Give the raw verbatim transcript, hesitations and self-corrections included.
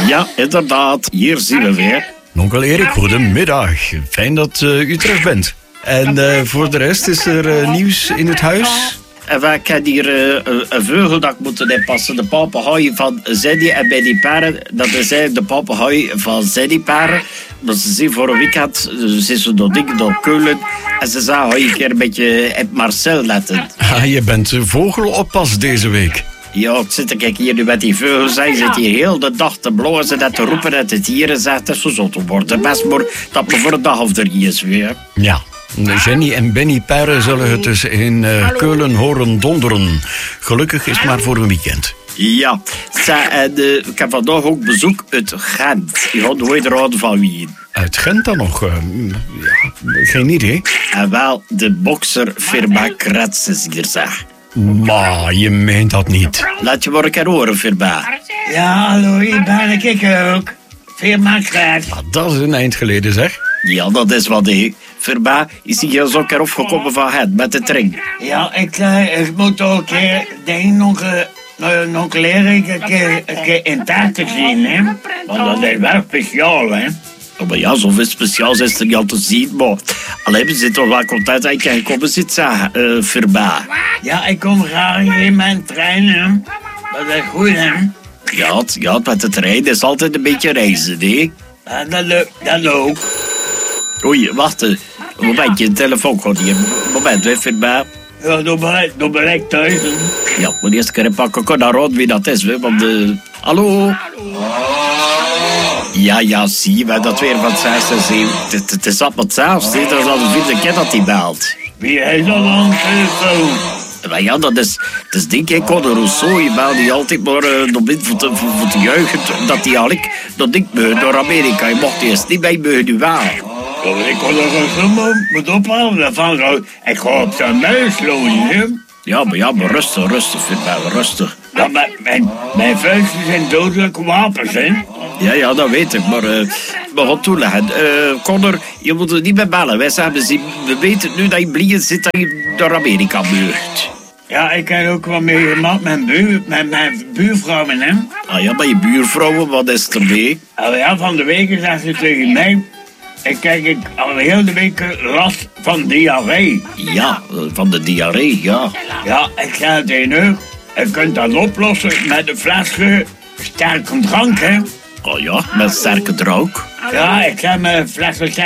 Ja, inderdaad. Hier zien we weer. Onkel Erik, goedemiddag. Fijn dat uh, u terug bent. En uh, voor de rest is er uh, nieuws in het huis? En wij hebben hier uh, een veugeldak moeten inpassen. De papegaai van Zeddy en Benny Paren. Dat is eigenlijk de papegaai van Zeddy Paren. Maar ze zien voor een weekend, ze is nog dik door Keulen. En ze zei, ga je een keer een beetje in Marcel letten. Ah, je bent vogeloppas deze week. Ja, ik zit kijk hier nu met die vogels. Hij zit hier heel de dag te blozen en te roepen en te tieren. Zegt dat zo zot te worden. Best maar dat me voor een dag of drie is weer. Ja. Jenny en Benny Perre zullen het dus in uh, Keulen horen donderen. Gelukkig is het maar voor een weekend. Ja, Zij, en, uh, ik heb vandaag ook bezoek uit Gent. Je had nooit raden van wie. Uit Gent dan nog? Uh, ja, geen idee. En wel de bokserfirma Kretz is hier, zeg. Maar je meent dat niet. Laat je maar een keer horen, firma. Ja, hallo, hier ben ik ook. Firma Kretz. Ah, dat is een eind geleden, zeg. Ja, dat is wat, hé. Firma is hier zo een keer opgekomen van het met de tring. Ja, ik, uh, ik moet ook een keer, denk nog, uh, nog leren, ik een keer, een keer in taart te zien, hè. Want dat is wel speciaal, hè. Oh, maar ja, zoveel speciaals is er niet al te zien, maar... Alleen, we zitten toch wel content dat je gekomen zit, zeg, uh, firma. Ja, ik kom graag in mijn trein, hè. Dat is goed, hè. Ja, het, ja, met de trein is altijd een beetje reizen, hè. Ja, dat, lo- dat ook. Oei, wacht een momentje, de telefoon gaat hier. Moment, hè, firma. Ja, dan ben ik, dan ben ik thuis. Hè. Ja, ik moet eerst een keer pakken, ik kan naar rond wie dat is, hè, want de... Hallo? Ja, ja, zie je, dat weer van het zesde zien. Het, het is allemaal hetzelfde, hè. Dat is al de vierde keer dat hij belt. Wie is dat aan de telefoon? Maar ja, dat is, dat is denk ik, Conor Rousseau. Je belde die altijd maar uh, nog voor, te, voor, voor te juichen. Dat hij eigenlijk, dat ik me door Amerika. Je mocht eerst niet bij me nu wel. Ja, ik kon er een moet ophouden van zo. Ik ga op zijn neus lopen, hè. Ja, maar ja, maar rustig, rustig, vind mij rustig. Ja, maar mijn, mijn vuisten zijn dodelijke wapens, hè. Ja, ja, dat weet ik, maar uh, we gaan toeleggen. Uh, Conor, je moet er niet meer bellen. Wij hebben zien, we weten nu dat je blieën zit dat je door Amerika buurt. Ja, ik heb ook wat meegemaakt met, buur, met mijn buurvrouwen, hè. Ah ja, maar je buurvrouwen, wat is er mee? Oh ja, van de week zegt ze tegen mij... Ik krijg ik al heel de week last van diarree. Ja, van de diarree, ja. Ja, ik zei tegen u, je kunt dat oplossen met een flesje sterke drank, hè. Oh ja, met sterke drank. Ja, ik heb een flesje